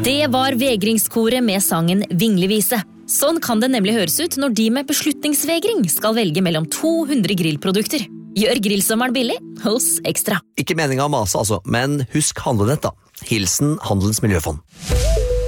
Det var vegringskoret med sangen Vinglevise. Sånn kan det nemlig høres ut når de med beslutningsvegring skal velge mellom 200 grillprodukter. Gjør grillsommeren billig hos Ekstra. Ikke meningen å mase altså, men husk handlenett da. Hilsen Handels Miljøfond.